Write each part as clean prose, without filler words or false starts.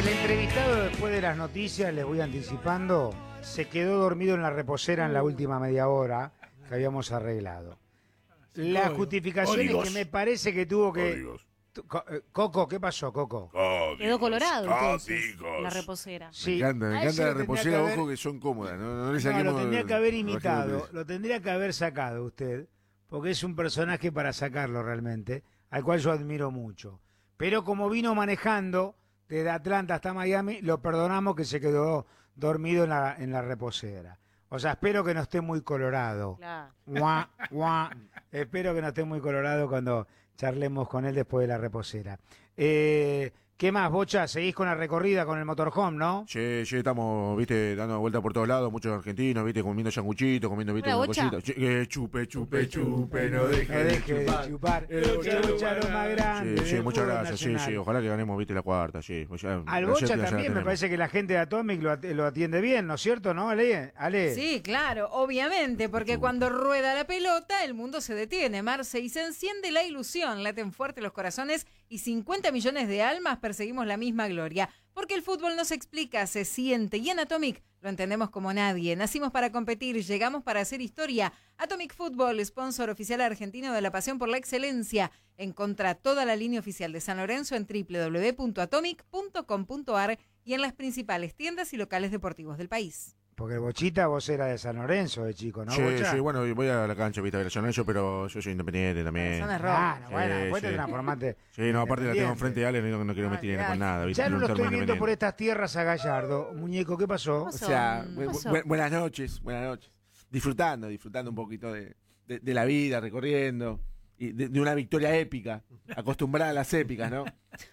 El entrevistado, después de las noticias, les voy anticipando, se quedó dormido en la reposera en la última media hora que habíamos arreglado. La justificación es que me parece que tuvo que... Coco, ¿qué pasó, Coco? Quedó colorado entonces, la reposera. Sí, Me encanta la reposera, ojo, que son cómodas. No le saquemos lo tendría que haber el imitado, bajito. lo tendría que haber sacado usted, porque es un personaje para sacarlo realmente, al cual yo admiro mucho. Pero como vino manejando desde Atlanta hasta Miami, lo perdonamos que se quedó dormido en la reposera. O sea, espero que no esté muy colorado. Claro. Guá, guá. Espero que no esté muy colorado cuando charlemos con él después de la reposera. ¿Qué más, Bocha? Seguís con la recorrida con el motorhome, ¿no? Sí, estamos, viste, dando vuelta por todos lados, muchos argentinos, viste, comiendo sanguchitos, comiendo, viste, Hola, una Bocha. cosita. Chupe, no deje No deje de chupar. El Bocha lo más grande. Sí, del muchas fútbol gracias, nacional. sí, ojalá que ganemos, viste, la cuarta, sí. Al Bocha también me parece que la gente de Atomic lo atiende bien, ¿no es cierto, no, Ale? Sí, claro, obviamente, porque cuando rueda la pelota, el mundo se detiene, Marce, y se enciende la ilusión, laten fuerte los corazones y 50 millones de almas perseguimos la misma gloria. Porque el fútbol no se explica, se siente, y en Atomic lo entendemos como nadie. Nacimos para competir, llegamos para hacer historia. Atomic Fútbol, sponsor oficial argentino de la pasión por la excelencia. Encontrá toda la línea oficial de San Lorenzo en www.atomic.com.ar y en las principales tiendas y locales deportivos del país. Porque el Bochita, vos eras de San Lorenzo, de chico, ¿no, Sí, Bocha? sí, bueno, voy a la cancha, viste, a ver San Lorenzo, pero yo soy independiente también. Son errores. Claro, bueno, Sí, después te sí. transformaste. Sí, no, aparte la tengo enfrente de Ale, no quiero meter con nada, viste. Ya no lo Luchar estoy muy viendo por independiente. estas tierras a Gallardo. Muñeco, ¿qué pasó? ¿Qué O pasó? sea, ¿Qué pasó? buenas noches. Disfrutando un poquito de la vida, recorriendo, y de una victoria épica, acostumbrada a las épicas, ¿no?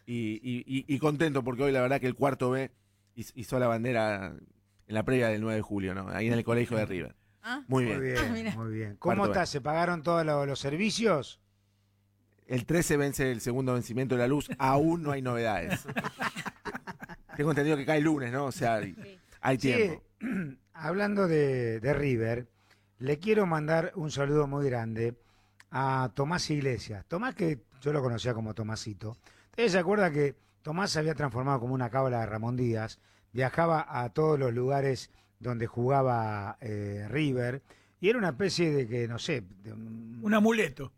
Y contento porque hoy la verdad que el cuarto B hizo la bandera en la previa del 9 de julio, ¿no? Ahí en el colegio de River. Ah, Muy Muy bien. bien, mira. muy bien. ¿Cómo Cuarto está? B. ¿Se pagaron todos los servicios? El 13 vence el segundo vencimiento de la luz, aún no hay novedades. Tengo entendido que cae el lunes, ¿no? O sea, hay tiempo. Sí, hablando de River, le quiero mandar un saludo muy grande a Tomás Iglesias. Tomás, que yo lo conocía como Tomasito. ¿Ustedes se acuerdan que Tomás se había transformado como una cábala de Ramón Díaz? Viajaba a todos los lugares donde jugaba River y era una especie de que, no sé, Un amuleto.